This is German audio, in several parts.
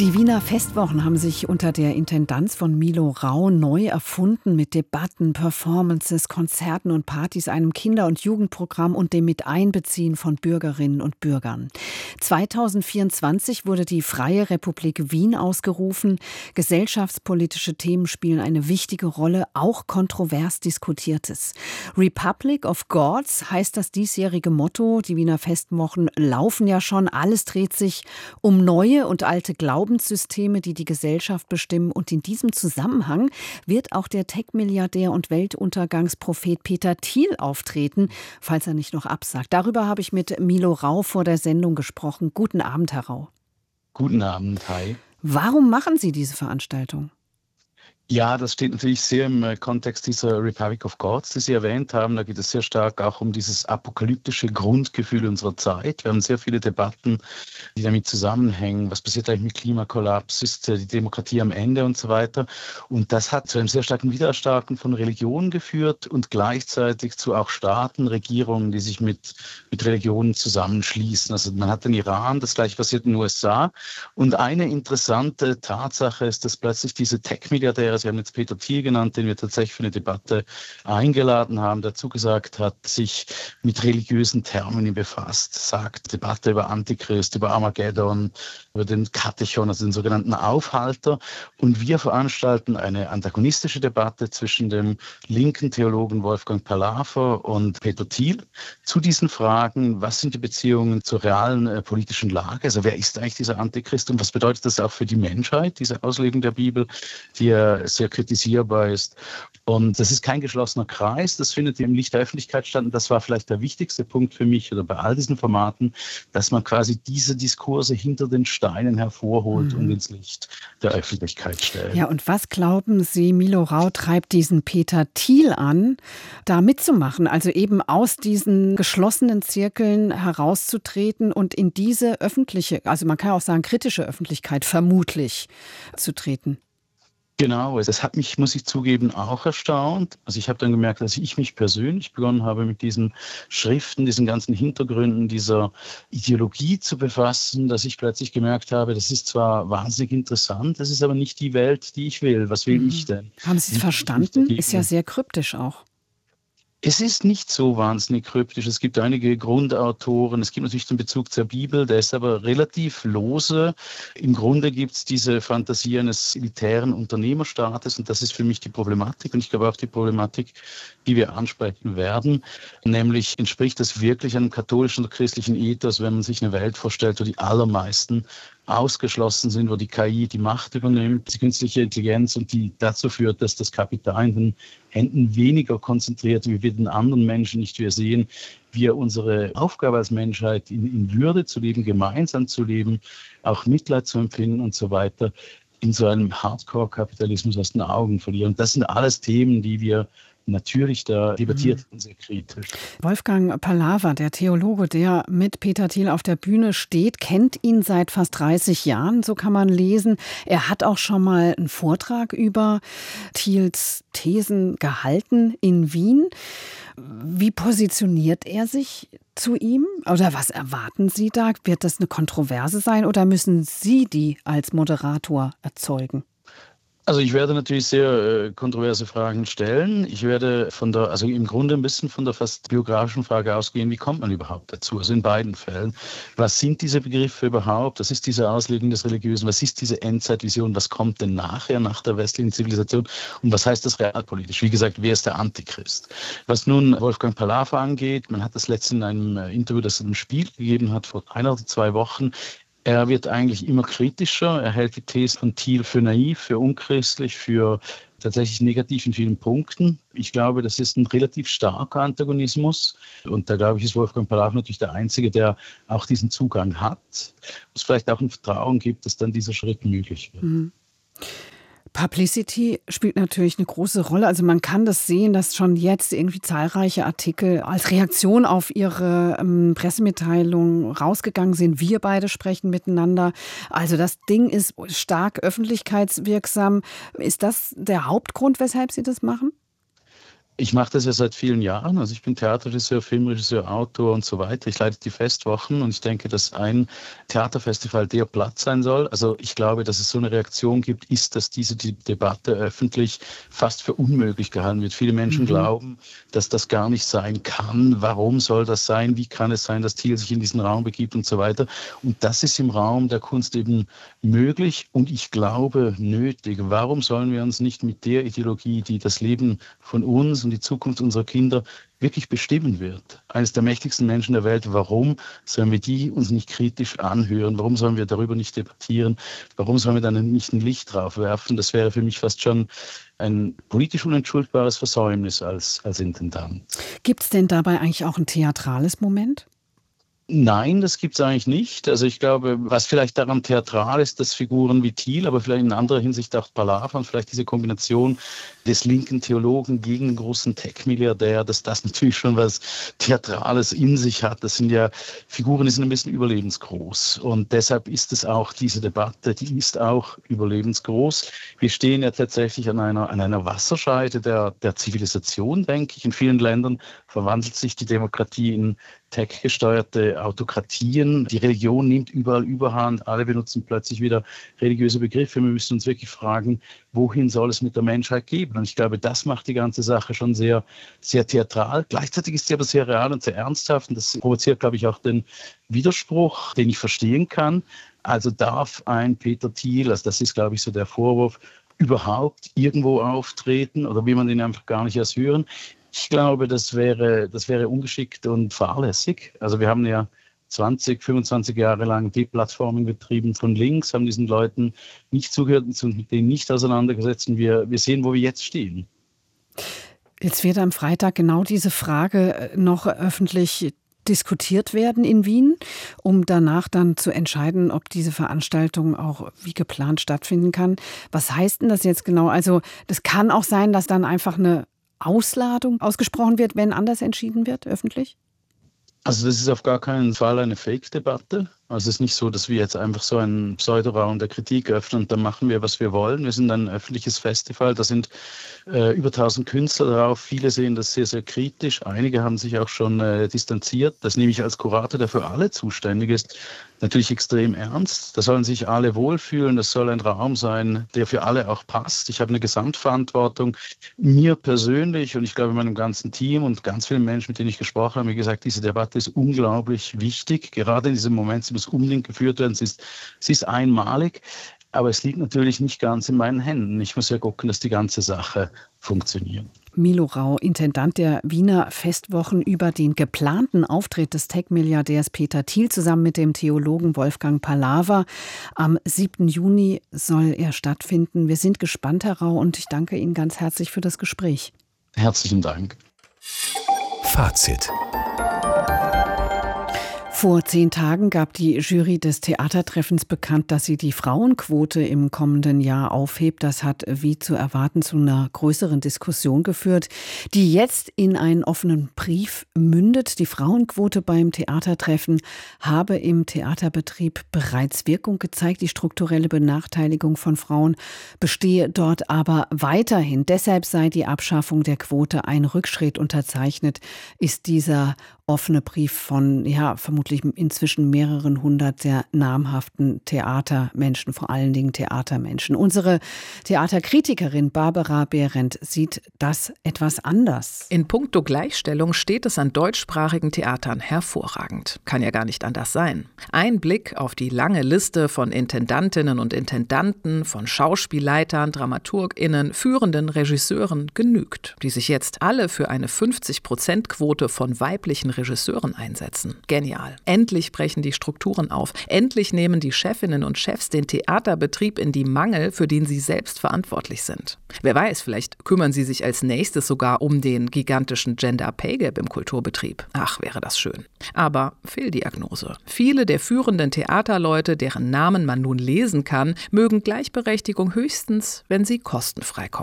Die Wiener Festwochen haben sich unter der Intendanz von Milo Rau neu erfunden mit Debatten, Performances, Konzerten und Partys, einem Kinder- und Jugendprogramm und dem Miteinbeziehen von Bürgerinnen und Bürgern. 2024 wurde die Freie Republik Wien ausgerufen. Gesellschaftspolitische Themen spielen eine wichtige Rolle, auch kontrovers Diskutiertes. Republic of Gods heißt das diesjährige Motto. Die Wiener Festwochen laufen ja schon. Alles dreht sich um neue und alte Glaubenssysteme, die die Gesellschaft bestimmen. Und in diesem Zusammenhang wird auch der Tech-Milliardär und Weltuntergangsprophet Peter Thiel auftreten, falls er nicht noch absagt. Darüber habe ich mit Milo Rau vor der Sendung gesprochen. Guten Abend, Herr Rau. Guten Abend, hi. Warum machen Sie diese Veranstaltung? Ja, das steht natürlich sehr im Kontext dieser Republic of Gods, die Sie erwähnt haben. Da geht es sehr stark auch um dieses apokalyptische Grundgefühl unserer Zeit. Wir haben sehr viele Debatten, die damit zusammenhängen. Was passiert eigentlich mit Klimakollaps? Ist die Demokratie am Ende und so weiter? Und das hat zu einem sehr starken Widerstarken von Religionen geführt und gleichzeitig zu auch Staaten, Regierungen, die sich mit Religionen zusammenschließen. Also man hat den Iran, das gleiche passiert in den USA. Und eine interessante Tatsache ist, dass plötzlich diese Tech-Milliardäre, Sie haben jetzt Peter Thiel genannt, den wir tatsächlich für eine Debatte eingeladen haben, dazu gesagt hat, sich mit religiösen Termini befasst, sagt Debatte über Antichrist, über Armageddon, über den Katechon, also den sogenannten Aufhalter. Und wir veranstalten eine antagonistische Debatte zwischen dem linken Theologen Wolfgang Palafer und Peter Thiel zu diesen Fragen, was sind die Beziehungen zur realen politischen Lage, also wer ist eigentlich dieser Antichrist und was bedeutet das auch für die Menschheit, diese Auslegung der Bibel, die ja sehr kritisierbar ist. Und das ist kein geschlossener Kreis, das findet im Licht der Öffentlichkeit statt. Und das war vielleicht der wichtigste Punkt für mich oder bei all diesen Formaten, dass man quasi diese Diskurse hinter den Steinen hervorholt und ins Licht der Öffentlichkeit stellt. Ja, und was glauben Sie, Milo Rau treibt diesen Peter Thiel an, da mitzumachen? Also eben aus diesen geschlossenen Zirkeln herauszutreten und in diese öffentliche, also man kann auch sagen kritische Öffentlichkeit vermutlich zu treten. Genau, das hat mich, muss ich zugeben, auch erstaunt. Also ich habe dann gemerkt, dass ich mich persönlich begonnen habe, mit diesen Schriften, diesen ganzen Hintergründen dieser Ideologie zu befassen, dass ich plötzlich gemerkt habe, das ist zwar wahnsinnig interessant, das ist aber nicht die Welt, die ich will. Was will ich denn? Haben Sie es verstanden? Ist ja sehr kryptisch auch. Es ist nicht so wahnsinnig kryptisch. Es gibt einige Grundautoren. Es gibt natürlich den Bezug zur Bibel, der ist aber relativ lose. Im Grunde gibt es diese Fantasie eines elitären Unternehmerstaates und das ist für mich die Problematik und ich glaube auch die Problematik, die wir ansprechen werden. Nämlich entspricht das wirklich einem katholischen oder christlichen Ethos, wenn man sich eine Welt vorstellt, wo die allermeisten ausgeschlossen sind, wo die KI die Macht übernimmt, die künstliche Intelligenz und die dazu führt, dass das Kapital in den Händen weniger konzentriert, wie wir den anderen Menschen nicht. Wir sehen, wir unsere Aufgabe als Menschheit in Würde zu leben, gemeinsam zu leben, auch Mitleid zu empfinden und so weiter, in so einem Hardcore-Kapitalismus aus den Augen verlieren. Und das sind alles Themen, die wir natürlich da debattiert und sehr kritisch. Wolfgang Palaver, der Theologe, der mit Peter Thiel auf der Bühne steht, kennt ihn seit fast 30 Jahren, so kann man lesen. Er hat auch schon mal einen Vortrag über Thiels Thesen gehalten in Wien. Wie positioniert er sich zu ihm? Oder was erwarten Sie da? Wird das eine Kontroverse sein oder müssen Sie die als Moderator erzeugen? Also ich werde natürlich sehr kontroverse Fragen stellen. Ich werde also im Grunde ein bisschen von der fast biografischen Frage ausgehen, wie kommt man überhaupt dazu? Also in beiden Fällen. Was sind diese Begriffe überhaupt? Was ist diese Auslegung des Religiösen? Was ist diese Endzeitvision? Was kommt denn nachher, nach der westlichen Zivilisation? Und was heißt das realpolitisch? Wie gesagt, wer ist der Antichrist? Was nun Wolfgang Palaver angeht, man hat das letztens in einem Interview, das er im Spiel gegeben hat, vor 1 oder 2 Wochen, er wird eigentlich immer kritischer. Er hält die These von Thiel für naiv, für unchristlich, für tatsächlich negativ in vielen Punkten. Ich glaube, das ist ein relativ starker Antagonismus. Und da glaube ich, ist Wolfgang Palaver natürlich der Einzige, der auch diesen Zugang hat. Es vielleicht auch ein Vertrauen gibt, dass dann dieser Schritt möglich wird. Mhm. Publicity spielt natürlich eine große Rolle. Also man kann das sehen, dass schon jetzt irgendwie zahlreiche Artikel als Reaktion auf Ihre Pressemitteilung rausgegangen sind. Wir beide sprechen miteinander. Also das Ding ist stark öffentlichkeitswirksam. Ist das der Hauptgrund, weshalb Sie das machen? Ich mache das ja seit vielen Jahren. Also ich bin Theaterregisseur, Filmregisseur, Autor und so weiter. Ich leite die Festwochen und ich denke, dass ein Theaterfestival der Platz sein soll. Also ich glaube, dass es so eine Reaktion gibt, ist, dass diese Debatte öffentlich fast für unmöglich gehalten wird. Viele Menschen glauben, dass das gar nicht sein kann. Warum soll das sein? Wie kann es sein, dass Thiel sich in diesen Raum begibt und so weiter? Und das ist im Raum der Kunst eben möglich und ich glaube nötig. Warum sollen wir uns nicht mit der Ideologie, die das Leben von uns und die Zukunft unserer Kinder wirklich bestimmen wird? Eines der mächtigsten Menschen der Welt, warum sollen wir die uns nicht kritisch anhören? Warum sollen wir darüber nicht debattieren? Warum sollen wir dann nicht ein Licht drauf werfen? Das wäre für mich fast schon ein politisch unentschuldbares Versäumnis als Intendant. Gibt es denn dabei eigentlich auch ein theatrales Moment? Nein, das gibt es eigentlich nicht. Also ich glaube, was vielleicht daran theatral ist, dass Figuren wie Thiel, aber vielleicht in anderer Hinsicht auch Palaver und vielleicht diese Kombination des linken Theologen gegen den großen Tech-Milliardär, dass das natürlich schon was Theatrales in sich hat. Das sind ja Figuren, die sind ein bisschen überlebensgroß. Und deshalb ist es auch diese Debatte, die ist auch überlebensgroß. Wir stehen ja tatsächlich an einer Wasserscheide der Zivilisation, denke ich. In vielen Ländern verwandelt sich die Demokratie in tech-gesteuerte Autokratien. Die Religion nimmt überall Überhand. Alle benutzen plötzlich wieder religiöse Begriffe. Wir müssen uns wirklich fragen, wohin soll es mit der Menschheit gehen? Und ich glaube, das macht die ganze Sache schon sehr, sehr theatral. Gleichzeitig ist sie aber sehr real und sehr ernsthaft. Und das provoziert, glaube ich, auch den Widerspruch, den ich verstehen kann. Also darf ein Peter Thiel, also das ist, glaube ich, so der Vorwurf, überhaupt irgendwo auftreten oder will man den einfach gar nicht erst hören? Ich glaube, das wäre ungeschickt und fahrlässig. Also wir haben ja 20, 25 Jahre lang Deplatforming betrieben von links, haben diesen Leuten nicht zugehört und mit denen nicht auseinandergesetzt. Und wir sehen, wo wir jetzt stehen. Jetzt wird am Freitag genau diese Frage noch öffentlich diskutiert werden in Wien, um danach dann zu entscheiden, ob diese Veranstaltung auch wie geplant stattfinden kann. Was heißt denn das jetzt genau? Also das kann auch sein, dass dann einfach eine Ausladung ausgesprochen wird, wenn anders entschieden wird, öffentlich? Also das ist auf gar keinen Fall eine Fake-Debatte. Also es ist nicht so, dass wir jetzt einfach so einen Pseudoraum der Kritik öffnen und dann machen wir, was wir wollen. Wir sind ein öffentliches Festival, da sind über 1000 Künstler drauf. Viele sehen das sehr, sehr kritisch. Einige haben sich auch schon distanziert. Das nehme ich als Kurator, der für alle zuständig ist, natürlich extrem ernst. Da sollen sich alle wohlfühlen. Das soll ein Raum sein, der für alle auch passt. Ich habe eine Gesamtverantwortung. Mir persönlich und ich glaube meinem ganzen Team und ganz vielen Menschen, mit denen ich gesprochen habe, wie gesagt, diese Debatte ist unglaublich wichtig. Gerade in diesem Moment, sie muss unbedingt geführt werden. Sie ist einmalig. Aber es liegt natürlich nicht ganz in meinen Händen. Ich muss ja gucken, dass die ganze Sache funktioniert. Milo Rau, Intendant der Wiener Festwochen, über den geplanten Auftritt des Tech-Milliardärs Peter Thiel zusammen mit dem Theologen Wolfgang Palaver. Am 7. Juni soll er stattfinden. Wir sind gespannt, Herr Rau, und ich danke Ihnen ganz herzlich für das Gespräch. Herzlichen Dank. Fazit. Vor 10 Tagen gab die Jury des Theatertreffens bekannt, dass sie die Frauenquote im kommenden Jahr aufhebt. Das hat, wie zu erwarten, zu einer größeren Diskussion geführt, die jetzt in einen offenen Brief mündet. Die Frauenquote beim Theatertreffen habe im Theaterbetrieb bereits Wirkung gezeigt. Die strukturelle Benachteiligung von Frauen bestehe dort aber weiterhin. Deshalb sei die Abschaffung der Quote ein Rückschritt. Unterzeichnet ist dieser offene Brief von, vermutlich inzwischen mehreren hundert sehr namhaften Theatermenschen, vor allen Dingen Theatermenschen. Unsere Theaterkritikerin Barbara Behrendt sieht das etwas anders. In puncto Gleichstellung steht es an deutschsprachigen Theatern hervorragend. Kann ja gar nicht anders sein. Ein Blick auf die lange Liste von Intendantinnen und Intendanten, von Schauspielleitern, DramaturgInnen, führenden Regisseuren genügt, die sich jetzt alle für eine 50%-Quote von weiblichen Regisseuren einsetzen. Genial. Endlich brechen die Strukturen auf. Endlich nehmen die Chefinnen und Chefs den Theaterbetrieb in die Mangel, für den sie selbst verantwortlich sind. Wer weiß, vielleicht kümmern sie sich als nächstes sogar um den gigantischen Gender Pay Gap im Kulturbetrieb. Ach, wäre das schön. Aber Fehldiagnose. Viele der führenden Theaterleute, deren Namen man nun lesen kann, mögen Gleichberechtigung höchstens, wenn sie kostenfrei kommt.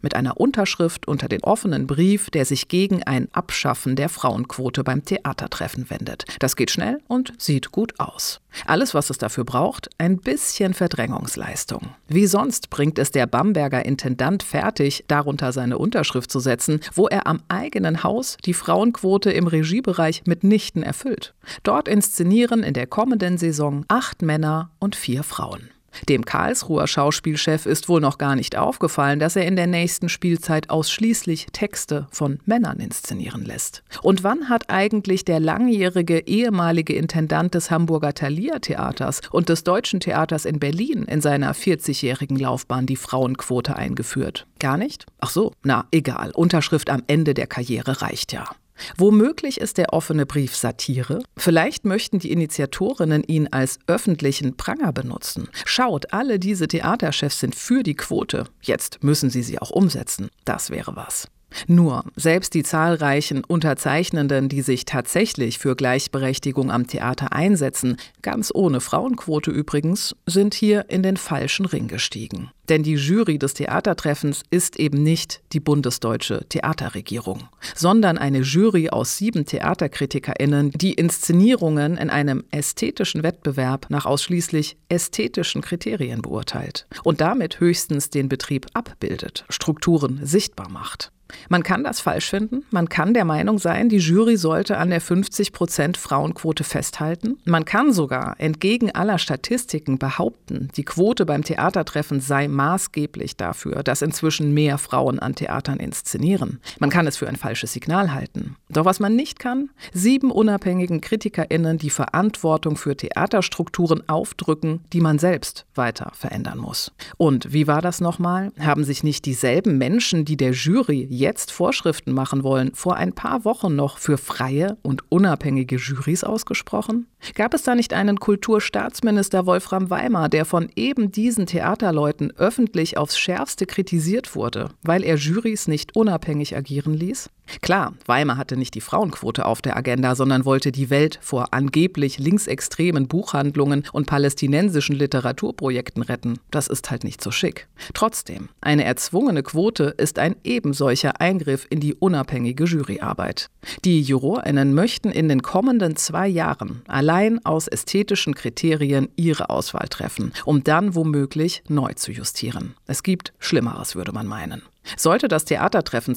mit einer Unterschrift unter den offenen Brief, der sich gegen ein Abschaffen der Frauenquote beim Theatertreffen wendet. Das geht schnell und sieht gut aus. Alles, was es dafür braucht, ein bisschen Verdrängungsleistung. Wie sonst bringt es der Bamberger Intendant fertig, darunter seine Unterschrift zu setzen, wo er am eigenen Haus die Frauenquote im Regiebereich mitnichten erfüllt. Dort inszenieren in der kommenden Saison 8 Männer und 4 Frauen. Dem Karlsruher Schauspielchef ist wohl noch gar nicht aufgefallen, dass er in der nächsten Spielzeit ausschließlich Texte von Männern inszenieren lässt. Und wann hat eigentlich der langjährige ehemalige Intendant des Hamburger Thalia-Theaters und des Deutschen Theaters in Berlin in seiner 40-jährigen Laufbahn die Frauenquote eingeführt? Gar nicht? Ach so, na egal, Unterschrift am Ende der Karriere reicht ja. Womöglich ist der offene Brief Satire? Vielleicht möchten die Initiatorinnen ihn als öffentlichen Pranger benutzen. Schaut, alle diese Theaterchefs sind für die Quote. Jetzt müssen sie auch umsetzen. Das wäre was. Nur, selbst die zahlreichen Unterzeichnenden, die sich tatsächlich für Gleichberechtigung am Theater einsetzen, ganz ohne Frauenquote übrigens, sind hier in den falschen Ring gestiegen. Denn die Jury des Theatertreffens ist eben nicht die bundesdeutsche Theaterregierung, sondern eine Jury aus 7 TheaterkritikerInnen, die Inszenierungen in einem ästhetischen Wettbewerb nach ausschließlich ästhetischen Kriterien beurteilt und damit höchstens den Betrieb abbildet, Strukturen sichtbar macht. Man kann das falsch finden, man kann der Meinung sein, die Jury sollte an der 50% Frauenquote festhalten. Man kann sogar entgegen aller Statistiken behaupten, die Quote beim Theatertreffen sei maßgeblich dafür, dass inzwischen mehr Frauen an Theatern inszenieren. Man kann es für ein falsches Signal halten. Doch was man nicht kann, 7 unabhängigen KritikerInnen die Verantwortung für Theaterstrukturen aufdrücken, die man selbst weiter verändern muss. Und wie war das nochmal? Haben sich nicht dieselben Menschen, die der Jury jetzt Vorschriften machen wollen, vor ein paar Wochen noch für freie und unabhängige Jurys ausgesprochen? Gab es da nicht einen Kulturstaatsminister Wolfram Weimar, der von eben diesen Theaterleuten öffentlich aufs Schärfste kritisiert wurde, weil er Jurys nicht unabhängig agieren ließ? Klar, Weimar hatte nicht die Frauenquote auf der Agenda, sondern wollte die Welt vor angeblich linksextremen Buchhandlungen und palästinensischen Literaturprojekten retten. Das ist halt nicht so schick. Trotzdem, eine erzwungene Quote ist ein ebensolcher Eingriff in die unabhängige Juryarbeit. Die JurorInnen möchten in den kommenden 2 Jahren allein aus ästhetischen Kriterien ihre Auswahl treffen, um dann womöglich neu zu justieren. Es gibt Schlimmeres, würde man meinen. Sollte das Theatertreffen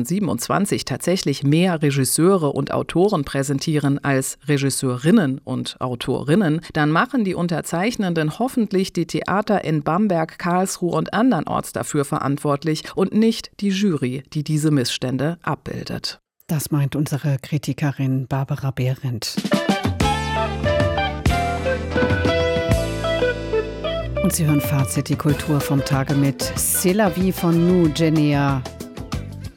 2027 tatsächlich mehr Regisseure und Autoren präsentieren als Regisseurinnen und Autorinnen, dann machen die Unterzeichnenden hoffentlich die Theater in Bamberg, Karlsruhe und andernorts dafür verantwortlich und nicht die Jury, die diese Missstände abbildet. Das meint unsere Kritikerin Barbara Behrendt. Und Sie hören Fazit, die Kultur vom Tage mit C'est la vie von nous, Genia.